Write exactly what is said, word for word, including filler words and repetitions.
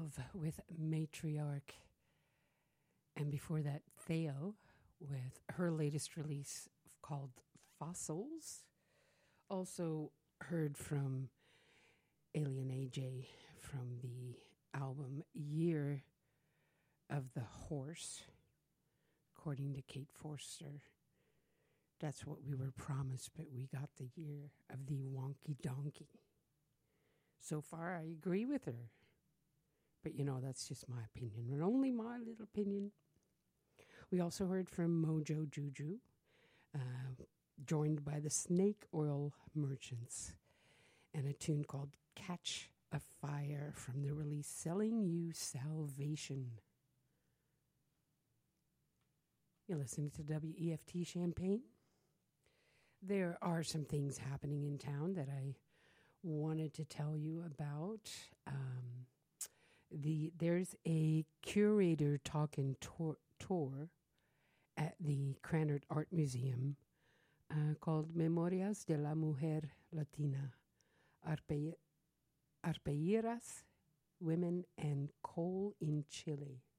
Love with Matriarch. And before that, Theo with her latest release called Fossils. Also heard from Alien A J from the album Year of the Horse, according to Kate Forster. That's what we were promised, but we got the year of the wonky donkey. So far, I agree with her. But, you know, that's just my opinion, and only my little opinion. We also heard from Mojo Juju, uh, joined by the Snake Oil Merchants, and a tune called Catch a Fire from the release Selling You Salvation. You're listening to W E F T Champaign. There are some things happening in town that I wanted to tell you about. Um, the there's a curator talking tour, tour at the Cranard Art Museum uh, called Memorias de la Mujer Latina, Arpe- Arpeiras, Women and Coal in Chile.